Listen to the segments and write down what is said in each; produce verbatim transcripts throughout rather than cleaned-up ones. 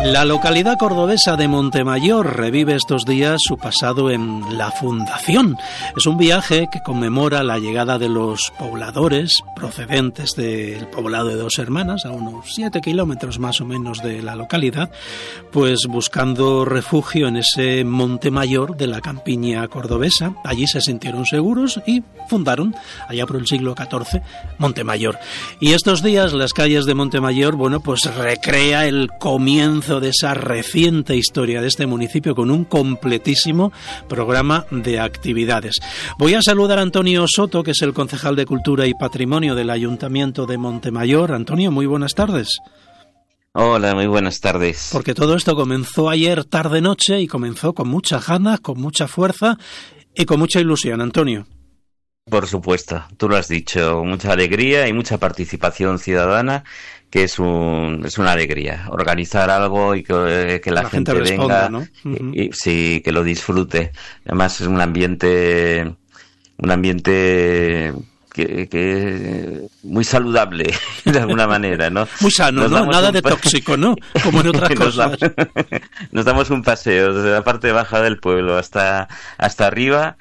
La localidad cordobesa de Montemayor revive estos días su pasado en la Fundación. Es un viaje que conmemora la llegada de los pobladores procedentes del poblado de Dos Hermanas, a unos siete kilómetros más o menos de la localidad, pues buscando refugio en ese Montemayor de la campiña cordobesa. Allí se sintieron seguros y fundaron, allá por el siglo catorce, Montemayor. Y estos días las calles de Montemayor, bueno, pues recrea el comienzo de esa reciente historia de este municipio con un completísimo programa de actividades. Voy a saludar a Antonio Soto, que es el concejal de Cultura y Patrimonio del Ayuntamiento de Montemayor. Antonio, muy buenas tardes. Hola, muy buenas tardes. Porque todo esto comenzó ayer tarde-noche y comenzó con mucha ganas, con mucha fuerza y con mucha ilusión, Antonio. Por supuesto, tú lo has dicho, mucha alegría y mucha participación ciudadana, que es un es una alegría organizar algo y que, que la, la gente, gente venga, ¿no? Uh-huh. y, y sí, que lo disfrute. Además es un ambiente un ambiente que, que muy saludable de alguna manera, ¿no? Muy sano, ¿no? Nada de tóxico, ¿no? Como en otras cosas. Nos damos, nos damos un paseo desde la parte baja del pueblo hasta hasta arriba.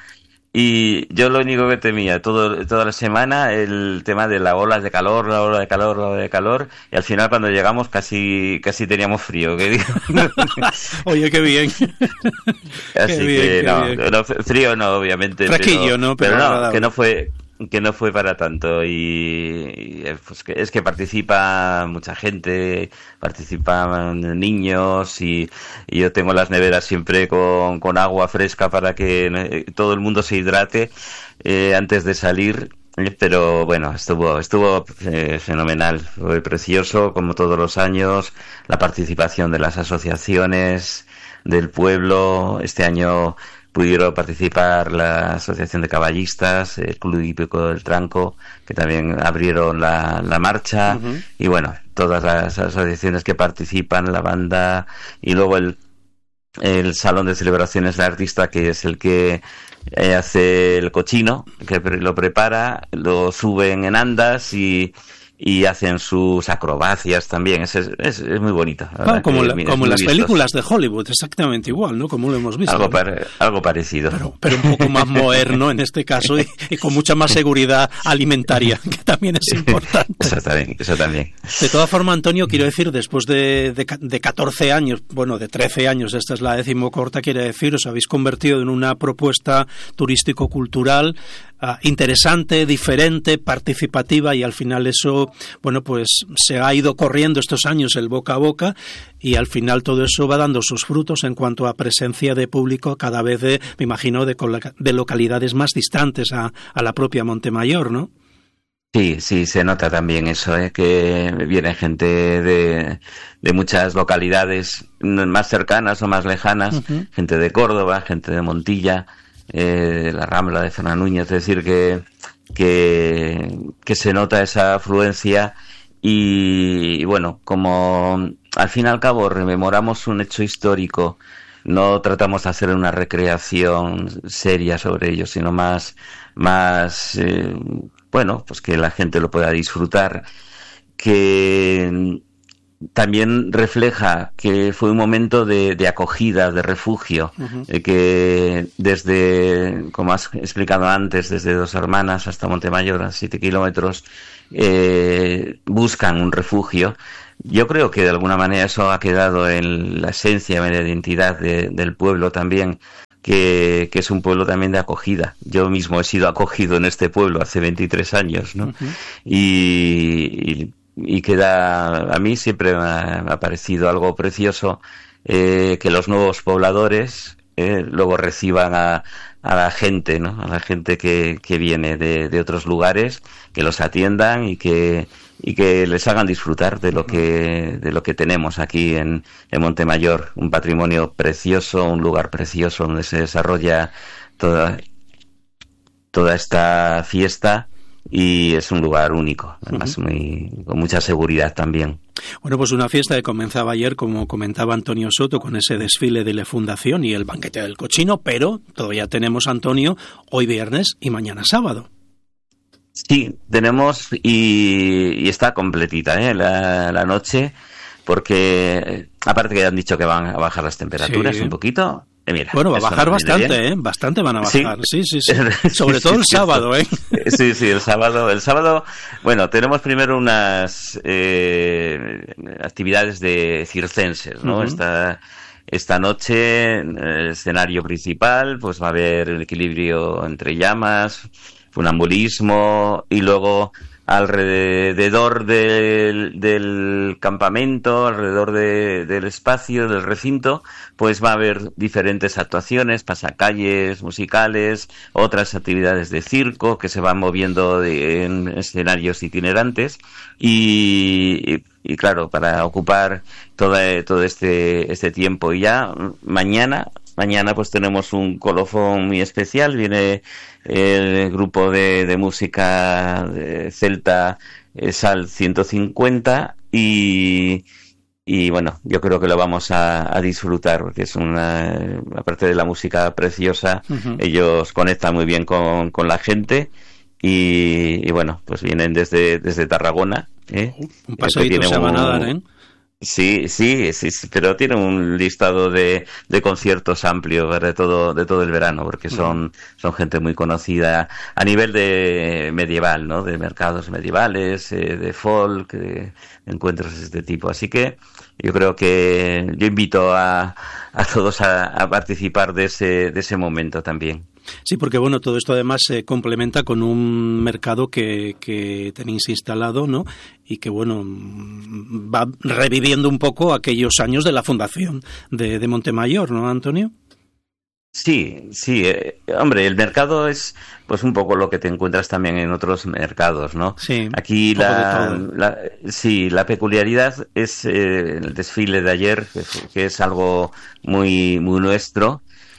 Y yo lo único que temía todo, toda la semana, el tema de las olas de calor, la ola de calor, la ola de calor, y al final cuando llegamos casi casi teníamos frío. ¿Qué digo? Oye, qué bien. Así qué bien, que qué no, bien. no, frío no, obviamente. Fresquillo, pero, ¿no? Pero, pero no, que no fue... que no fue para tanto y, y pues que es que participa mucha gente, participan niños y, y yo tengo las neveras siempre con, con agua fresca para que todo el mundo se hidrate eh, antes de salir, pero bueno, estuvo estuvo eh, fenomenal, fue precioso como todos los años, la participación de las asociaciones del pueblo. Este año pudieron participar la Asociación de Caballistas, el Club Hípico del Tranco, que también abrieron la, la marcha, uh-huh. y bueno, todas las asociaciones que participan, la banda, y luego el, el Salón de Celebraciones de Artista, que es el que eh, hace el cochino, que lo prepara, lo suben en andas y... y hacen sus acrobacias también, es, es, es muy bonito. Ah, como la, como en las vistoso. Películas de Hollywood, exactamente igual, ¿no? Como lo hemos visto. Algo, ¿no? pare, algo parecido. Pero, pero un poco más moderno en este caso y, y con mucha más seguridad alimentaria, que también es importante. Eso también, eso también. De todas formas, Antonio, quiero decir, después de, de, de catorce años, bueno, de trece años, esta es la decimocorta, quiere decir, os habéis convertido en una propuesta turístico-cultural Uh, interesante, diferente, participativa, y al final eso, bueno, pues se ha ido corriendo estos años el boca a boca y al final todo eso va dando sus frutos en cuanto a presencia de público cada vez de, me imagino, de, de localidades más distantes a, a la propia Montemayor, ¿no? Sí, sí, se nota también eso, ¿eh? Que viene gente de, de muchas localidades más cercanas o más lejanas, uh-huh. gente de Córdoba, gente de Montilla, Eh, la Rambla de Fernández Núñez, es decir que, que que se nota esa afluencia y, y bueno, como al fin y al cabo rememoramos un hecho histórico, no tratamos de hacer una recreación seria sobre ello, sino más más eh, bueno, pues que la gente lo pueda disfrutar, que también refleja que fue un momento de, de acogida, de refugio, uh-huh. eh, que desde, como has explicado antes, desde Dos Hermanas hasta Montemayor, a siete kilómetros, eh, buscan un refugio. Yo creo que de alguna manera eso ha quedado en la esencia, en la identidad de, del pueblo también, que, que es un pueblo también de acogida. Yo mismo he sido acogido en este pueblo hace veintitrés años, ¿no? Uh-huh. y, y y queda, a mí siempre me ha, me ha parecido algo precioso eh, que los nuevos pobladores eh, luego reciban a, a la gente, ¿no? A la gente que, que viene de, de otros lugares, que los atiendan y que y que les hagan disfrutar de lo que de lo que tenemos aquí en, en Montemayor, un patrimonio precioso, un lugar precioso donde se desarrolla toda toda esta fiesta. Y es un lugar único, además, uh-huh. muy, con mucha seguridad también. Bueno, pues una fiesta que comenzaba ayer, como comentaba Antonio Soto, con ese desfile de la Fundación y el banquete del cochino, pero todavía tenemos, Antonio, hoy viernes y mañana sábado. Sí, tenemos y, y está completita, ¿eh? la, la noche, porque aparte que han dicho que van a bajar las temperaturas sí. un poquito. Eh, mira, bueno, va a bajar bastante, ¿eh? Bastante van a bajar. Sí, sí, sí. sí. Sobre todo el sí, sábado, ¿eh? Sí, sí, el sábado. El sábado, bueno, tenemos primero unas eh, actividades de circenses, ¿no? Uh-huh. Esta, esta noche, el escenario principal, pues va a haber el equilibrio entre llamas, funambulismo y luego alrededor del, del campamento, alrededor de, del espacio, del recinto, pues va a haber diferentes actuaciones, pasacalles musicales, otras actividades de circo que se van moviendo de, en escenarios itinerantes y, y, y claro, para ocupar todo, todo este, este tiempo. Y ya mañana, mañana pues tenemos un colofón muy especial, viene el grupo de, de música de celta eh, Sal ciento cincuenta y, y bueno, yo creo que lo vamos a, a disfrutar porque es una, aparte de la música preciosa, uh-huh. ellos conectan muy bien con, con la gente y, y bueno, pues vienen desde, desde Tarragona. ¿eh? Un paseíto se van a dar, ¿eh? Sí, sí, sí, sí, pero tiene un listado de, de conciertos amplio de todo, de todo el verano, porque son, son gente muy conocida a nivel de medieval, ¿no? De mercados medievales, eh, de folk, de encuentros de este tipo. Así que yo creo que yo invito a, a todos a, a participar de ese, de ese momento también. Sí, porque bueno, todo esto además se complementa con un mercado que, que tenéis instalado, ¿no? Y que bueno, va reviviendo un poco aquellos años de la fundación de, de Montemayor, ¿no, Antonio? Sí, sí, eh, hombre, el mercado es pues un poco lo que te encuentras también en otros mercados, ¿no? Sí. Aquí la, la, sí, la peculiaridad es eh, el desfile de ayer, que, que es algo muy, muy nuestro.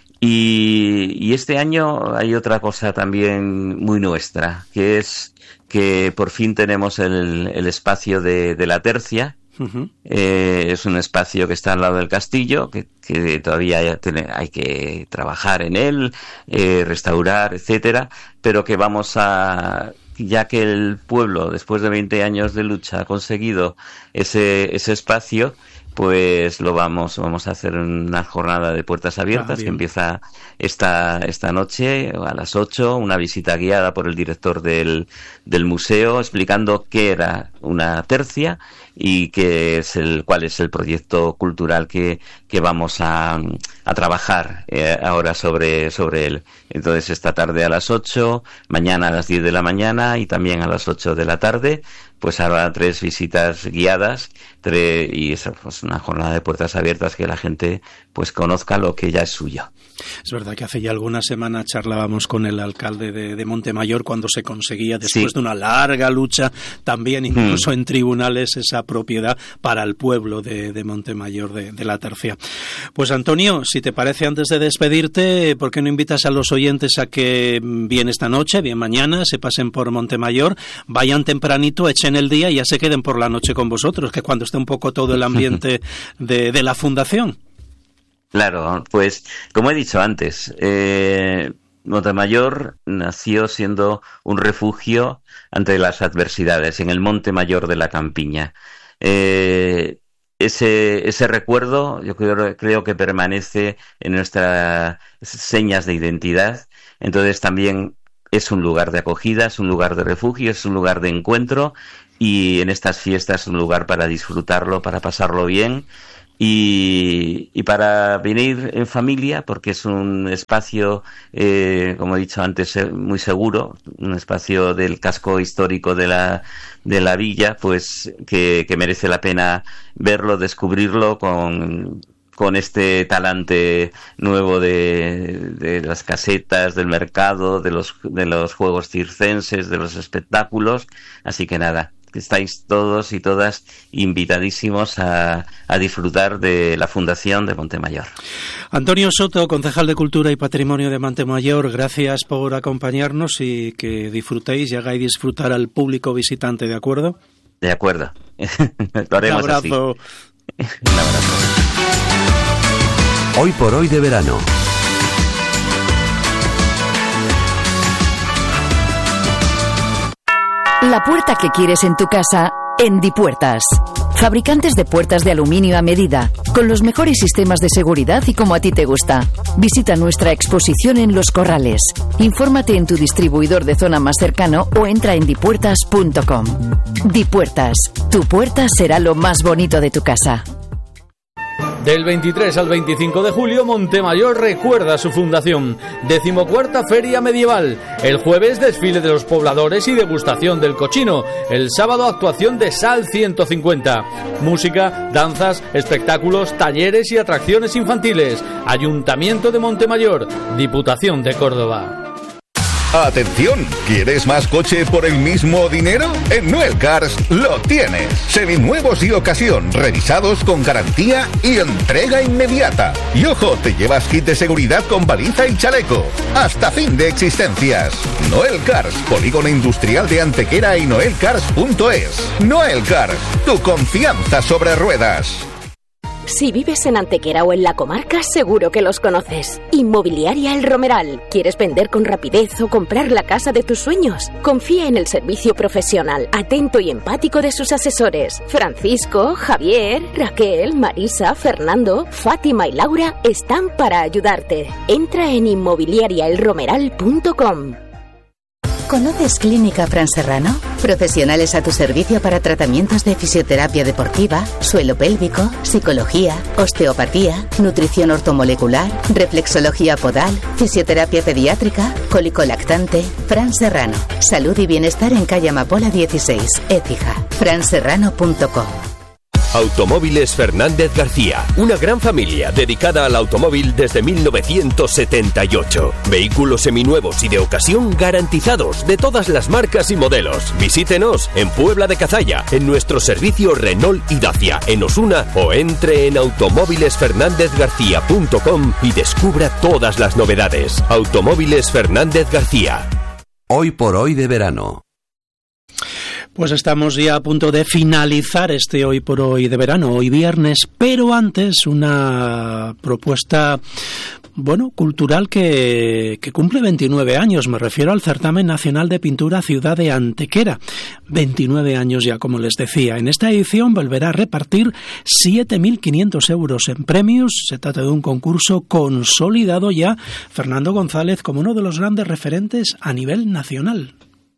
Y, y este año hay otra cosa también muy nuestra, que es que por fin tenemos el, el espacio de, de la tercia. Uh-huh. Eh, es un espacio que está al lado del castillo, que, que todavía hay, hay que trabajar en él, eh, restaurar, etcétera, pero que vamos a... ya que el pueblo, después de veinte años de lucha, ha conseguido ese, ese espacio, pues lo vamos vamos a hacer una jornada de puertas abiertas ah, que empieza esta esta noche a las ocho, una visita guiada por el director del, del museo explicando qué era una tercia y qué es el cuál es el proyecto cultural que, que vamos a, a trabajar eh, ahora sobre sobre él. Entonces esta tarde a las ocho, mañana a las diez de la mañana y también a las ocho de la tarde, pues habrá tres visitas guiadas tres, y es pues, una jornada de puertas abiertas que la gente pues conozca lo que ya es suyo. Es verdad que hace ya algunas semanas charlábamos con el alcalde de, de Montemayor cuando se conseguía, después sí. de una larga lucha, también incluso mm. en tribunales, esa propiedad para el pueblo de, de Montemayor de, de la Tercia. Pues Antonio, si te parece, antes de despedirte, ¿por qué no invitas a los oyentes a que bien esta noche, bien mañana, se pasen por Montemayor, vayan tempranito, echen el día y ya se queden por la noche con vosotros, que cuando esté un poco todo el ambiente de, de la fundación? Claro, pues como he dicho antes, eh, Montemayor nació siendo un refugio ante las adversidades, en el Monte Mayor de la Campiña. Eh, ese, ese recuerdo yo creo, creo que permanece en nuestras señas de identidad, entonces también es un lugar de acogida, es un lugar de refugio, es un lugar de encuentro y en estas fiestas es un lugar para disfrutarlo, para pasarlo bien. Y, y para venir en familia, porque es un espacio, eh, como he dicho antes, muy seguro, un espacio del casco histórico de la de la villa, pues que, que merece la pena verlo, descubrirlo con con este talante nuevo de, de las casetas, del mercado, de los de los juegos circenses, de los espectáculos, así que nada. Estáis todos y todas invitadísimos a, a disfrutar de la Fundación de Montemayor. Antonio Soto, concejal de Cultura y Patrimonio de Montemayor, gracias por acompañarnos y que disfrutéis y hagáis disfrutar al público visitante, ¿de acuerdo? De acuerdo. Lo haremos Un abrazo. Así. Un abrazo. Hoy por hoy de verano. La puerta que quieres en tu casa, en Dipuertas. Fabricantes de puertas de aluminio a medida, con los mejores sistemas de seguridad y como a ti te gusta. Visita nuestra exposición en Los Corrales. Infórmate en tu distribuidor de zona más cercano o entra en dipuertas punto com. Dipuertas, tu puerta será lo más bonito de tu casa. Del veintitrés al veinticinco de julio, Montemayor recuerda su fundación. Decimocuarta Feria Medieval. El jueves, desfile de los pobladores y degustación del cochino. El sábado, actuación de Sal ciento cincuenta. Música, danzas, espectáculos, talleres y atracciones infantiles. Ayuntamiento de Montemayor. Diputación de Córdoba. ¡Atención! ¿Quieres más coche por el mismo dinero? En Noel Cars lo tienes. Seminuevos y ocasión, revisados con garantía y entrega inmediata. Y ojo, te llevas kit de seguridad con baliza y chaleco. Hasta fin de existencias. Noel Cars, polígono industrial de Antequera y noel cars punto es. Noel Cars, tu confianza sobre ruedas. Si vives en Antequera o en la comarca, seguro que los conoces. Inmobiliaria El Romeral. ¿Quieres vender con rapidez o comprar la casa de tus sueños? Confía en el servicio profesional, atento y empático de sus asesores. Francisco, Javier, Raquel, Marisa, Fernando, Fátima y Laura están para ayudarte. Entra en inmobiliaria el romeral punto com. ¿Conoces Clínica Fran Serrano? Profesionales a tu servicio para tratamientos de fisioterapia deportiva, suelo pélvico, psicología, osteopatía, nutrición ortomolecular, reflexología podal, fisioterapia pediátrica, cólico lactante. Fran Serrano. Salud y bienestar en calle Amapola dieciséis, Écija. fran serrano punto com. Automóviles Fernández García, una gran familia dedicada al automóvil desde mil novecientos setenta y ocho. Vehículos seminuevos y de ocasión garantizados de todas las marcas y modelos. Visítenos en Puebla de Cazalla, en nuestro servicio Renault y Dacia, en Osuna, o entre en automóviles fernández garcía punto com y descubra todas las novedades. Automóviles Fernández García. Hoy por hoy de verano. Pues estamos ya a punto de finalizar este Hoy por Hoy de verano, hoy viernes, pero antes una propuesta, bueno, cultural que, que cumple veintinueve años. Me refiero al Certamen Nacional de Pintura Ciudad de Antequera. veintinueve años ya, como les decía. En esta edición volverá a repartir siete mil quinientos euros en premios. Se trata de un concurso consolidado ya. Fernando González como uno de los grandes referentes a nivel nacional.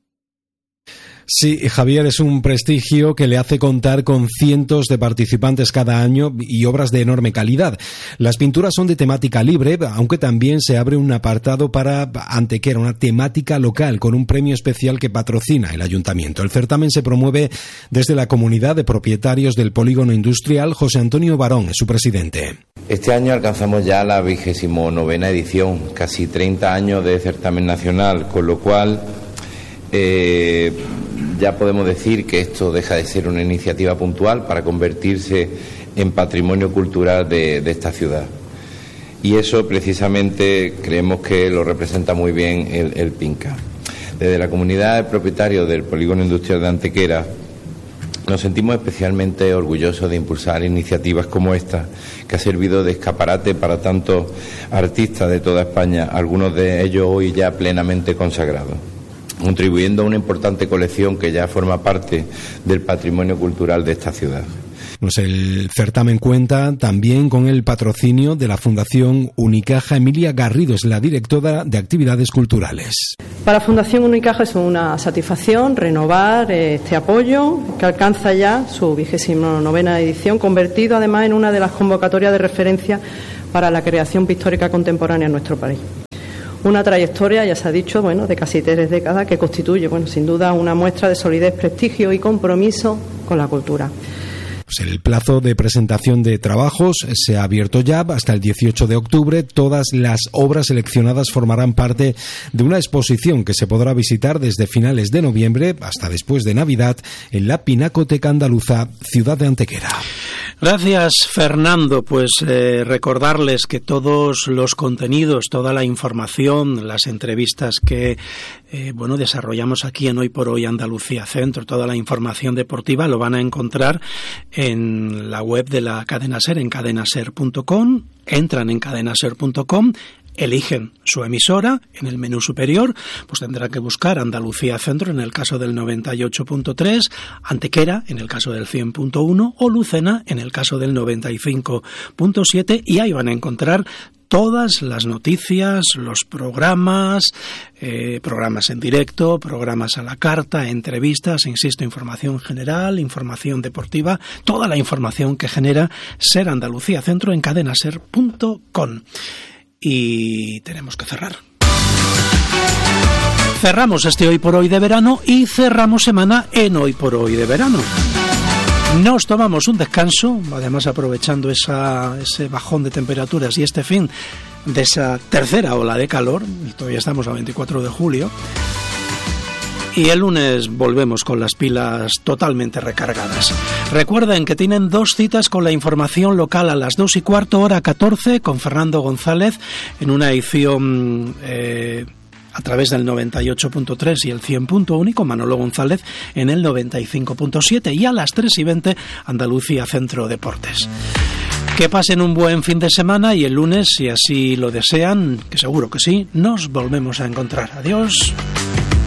Sí, Javier, es un prestigio que le hace contar con cientos de participantes cada año y obras de enorme calidad. Las pinturas son de temática libre, aunque también se abre un apartado para Antequera, una temática local, con un premio especial que patrocina el ayuntamiento. El certamen se promueve desde la comunidad de propietarios del polígono industrial. José Antonio Barón es su presidente. Este año alcanzamos ya la vigésimo novena edición, casi treinta años de certamen nacional, con lo cual eh, ya podemos decir que esto deja de ser una iniciativa puntual para convertirse en patrimonio cultural de, de esta ciudad. Y eso precisamente creemos que lo representa muy bien el, el PINCA. Desde la comunidad de propietarios del polígono industrial de Antequera nos sentimos especialmente orgullosos de impulsar iniciativas como esta, que ha servido de escaparate para tantos artistas de toda España, algunos de ellos hoy ya plenamente consagrados, contribuyendo a una importante colección que ya forma parte del patrimonio cultural de esta ciudad. Pues el certamen cuenta también con el patrocinio de la Fundación Unicaja. Emilia Garrido es la directora de actividades culturales. Para Fundación Unicaja es una satisfacción renovar este apoyo que alcanza ya su vigésimo novena edición, convertido además en una de las convocatorias de referencia para la creación pictórica contemporánea en nuestro país. Una trayectoria, ya se ha dicho, bueno, de casi tres décadas que constituye, bueno, sin duda una muestra de solidez, prestigio y compromiso con la cultura. Pues el plazo de presentación de trabajos se ha abierto ya hasta el dieciocho de octubre. Todas las obras seleccionadas formarán parte de una exposición que se podrá visitar desde finales de noviembre hasta después de Navidad en la Pinacoteca Andaluza, Ciudad de Antequera. Gracias, Fernando. Pues eh, recordarles que todos los contenidos, toda la información, las entrevistas que eh, bueno desarrollamos aquí en Hoy por Hoy Andalucía Centro, toda la información deportiva lo van a encontrar en la web de la cadena SER, en cadena ser punto com. Entran en cadena ser punto com, eligen su emisora, en el menú superior pues tendrán que buscar Andalucía Centro en el caso del noventa y ocho punto tres, Antequera en el caso del cien punto uno o Lucena en el caso del noventa y cinco punto siete, y ahí van a encontrar todas las noticias, los programas, eh, programas en directo, programas a la carta, entrevistas, insisto, información general, información deportiva, toda la información que genera Ser Andalucía Centro en cadena ser punto com. Y tenemos que cerrar. Cerramos este Hoy por Hoy de verano y cerramos semana en Hoy por Hoy de verano. Nos tomamos un descanso, además aprovechando esa, ese bajón de temperaturas y este fin de esa tercera ola de calor. Todavía estamos a veinticuatro de julio. Y el lunes volvemos con las pilas totalmente recargadas. Recuerden que tienen dos citas con la información local a las dos y cuarto, hora catorce, con Fernando González, en una edición eh, a través del noventa y ocho punto tres y el cien punto uno, y con Manolo González en el noventa y cinco punto siete. Y a las tres y veinte, Andalucía Centro Deportes. Que pasen un buen fin de semana y el lunes, si así lo desean, que seguro que sí, nos volvemos a encontrar. Adiós.